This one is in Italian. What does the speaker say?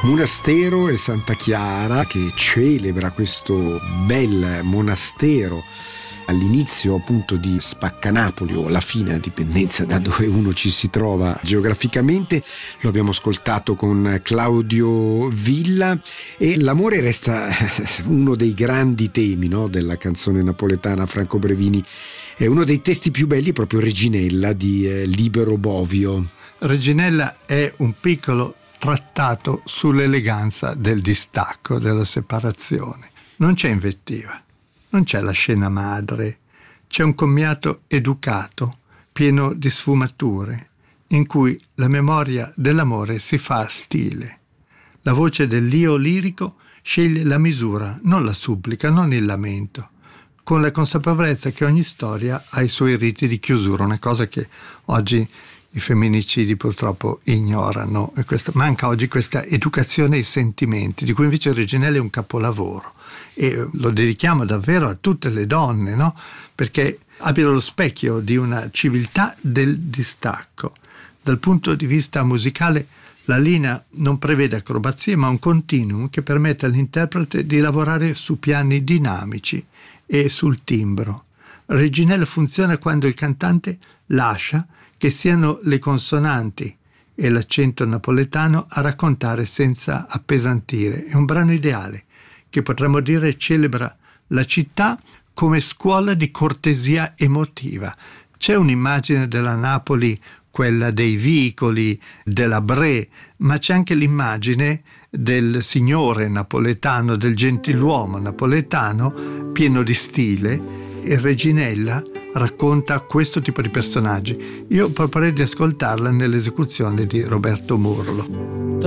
Monastero e Santa Chiara, che celebra questo bel monastero all'inizio appunto di Spaccanapoli, o alla fine, a dipendenza da dove uno ci si trova geograficamente. Lo abbiamo ascoltato con Claudio Villa, e l'amore resta uno dei grandi temi, no, della canzone napoletana. Franco Brevini, è uno dei testi più belli, proprio Reginella di Libero Bovio. Reginella è un piccolo trattato sull'eleganza del distacco, della separazione. Non c'è invettiva, non c'è la scena madre, c'è un commiato educato, pieno di sfumature, in cui la memoria dell'amore si fa stile. La voce dell'io lirico sceglie la misura, non la supplica, non il lamento, con la consapevolezza che ogni storia ha i suoi riti di chiusura, una cosa che oggi i femminicidi purtroppo ignorano, e manca oggi questa educazione ai sentimenti, di cui invece Reginella è un capolavoro, e lo dedichiamo davvero a tutte le donne, no? Perché abbiano lo specchio di una civiltà del distacco. Dal punto di vista musicale, la linea non prevede acrobazie, ma un continuum che permette all'interprete di lavorare su piani dinamici e sul timbro. Reginella funziona quando il cantante lascia che siano le consonanti e l'accento napoletano a raccontare senza appesantire. È un brano ideale che potremmo dire celebra la città come scuola di cortesia emotiva. C'è un'immagine della Napoli, quella dei vicoli, della Bre, ma c'è anche l'immagine del signore napoletano, del gentiluomo napoletano, pieno di stile, e Reginella racconta questo tipo di personaggi. Io proporrei di ascoltarla nell'esecuzione di Roberto Murlo.